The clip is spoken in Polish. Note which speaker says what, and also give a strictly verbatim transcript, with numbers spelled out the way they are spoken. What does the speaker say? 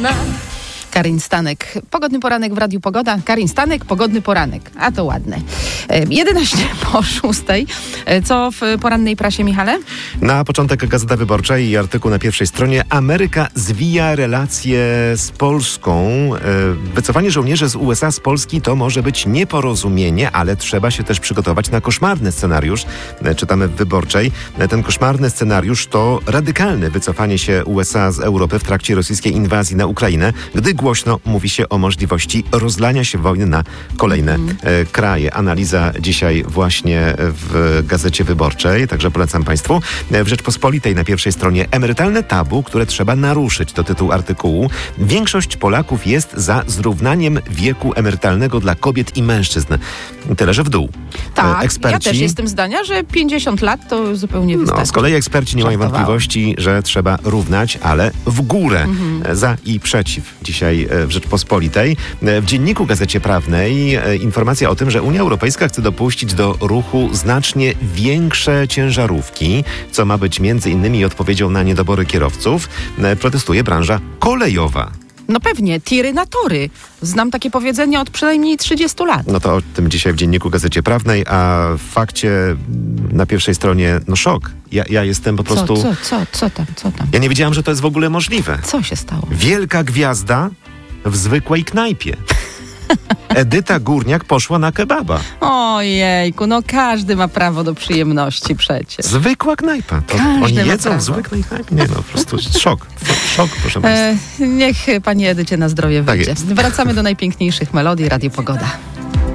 Speaker 1: wiosna. Karin Stanek. Pogodny poranek w Radiu Pogoda. Karin Stanek, pogodny poranek. A to ładne. jedenaście po szóstej. Co w porannej prasie, Michale?
Speaker 2: Na początek Gazeta Wyborcza i artykuł na pierwszej stronie. Ameryka zwija relacje z Polską. Wycofanie żołnierzy z U S A z Polski to może być nieporozumienie, ale trzeba się też przygotować na koszmarny scenariusz. Czytamy w Wyborczej. Ten koszmarny scenariusz to radykalne wycofanie się U S A z Europy w trakcie rosyjskiej inwazji na Ukrainę, gdy głośno mówi się o możliwości rozlania się wojny na kolejne mm. e, kraje. Analiza dzisiaj właśnie w Gazecie Wyborczej, także polecam Państwu. W Rzeczpospolitej na pierwszej stronie emerytalne tabu, które trzeba naruszyć, to tytuł artykułu. Większość Polaków jest za zrównaniem wieku emerytalnego dla kobiet i mężczyzn. Tyle, że w dół.
Speaker 1: Tak,
Speaker 2: eksperci,
Speaker 1: ja też jestem zdania, że pięćdziesiąt lat to zupełnie wystarczy.
Speaker 2: No, z kolei eksperci nie mają wątpliwości, że trzeba równać, ale w górę. Mhm. Za i przeciw. Dzisiaj w Rzeczpospolitej. W Dzienniku Gazecie Prawnej informacja o tym, że Unia Europejska chce dopuścić do ruchu znacznie większe ciężarówki, co ma być między innymi odpowiedzią na niedobory kierowców. Protestuje branża kolejowa.
Speaker 1: No pewnie, tiry na tory. Znam takie powiedzenie od przynajmniej trzydziestu lat.
Speaker 2: No to o tym dzisiaj w Dzienniku Gazecie Prawnej, a w fakcie na pierwszej stronie, no szok. Ja, ja jestem po prostu...
Speaker 1: Co, co, co, co tam, co tam?
Speaker 2: Ja nie wiedziałam, że to jest w ogóle możliwe.
Speaker 1: Co się stało?
Speaker 2: Wielka gwiazda w zwykłej knajpie. Edyta Górniak poszła na kebaba.
Speaker 1: Ojejku, no każdy ma prawo do przyjemności przecież.
Speaker 2: Zwykła knajpa. To oni jedzą w zwykłej knajpie? Nie no, po prostu szok. Szok, proszę Państwa.
Speaker 1: E, niech pani Edycie na zdrowie
Speaker 2: tak
Speaker 1: wyjdzie.
Speaker 2: Jest.
Speaker 1: Wracamy do najpiękniejszych melodii. Radio Pogoda.